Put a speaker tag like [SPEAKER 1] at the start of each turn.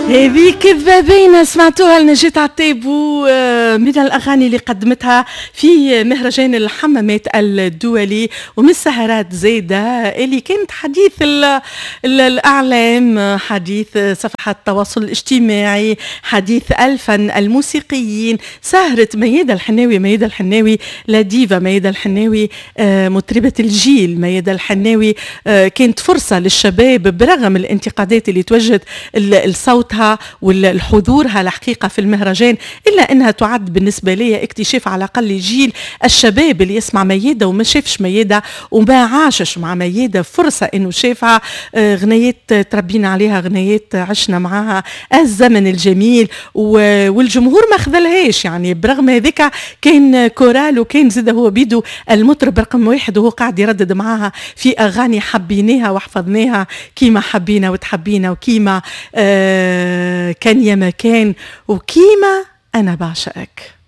[SPEAKER 1] هذه كذابين سمعتوها لنجاة عتابو من الأغاني اللي قدمتها في مهرجان الحمامات الدولي ومن السهرات زيدة اللي كانت حديث الأعلام، حديث صفحات التواصل الاجتماعي، حديث الفن الموسيقيين. سهرة ميادة الحناوي. ميادة الحناوي لا ديفا، ميادة الحناوي مطربة الجيل. ميادة الحناوي كانت فرصة للشباب برغم الانتقادات اللي توجد لصوتها والحضورها الحقيقة في المهرجان، إلا أنها تعد بالنسبة لي اكتشاف على الأقل جيل الشباب اللي يسمع ميادة وما شافش ميادة وما عاشش مع ميادة، فرصة أنه شافها. غنيات تربينا عليها، غنيات عشنا معها الزمن الجميل والجمهور ما خذلهاش. يعني برغم هذيك كان كورال وكان زاد هو بيدو المطرب رقم 1 وهو قاعد يردد معاها في أغاني حبيناها وحفظناها كيما حبينا وتحبينا وكيما كان يا مكان وكيما أنا بعشقك.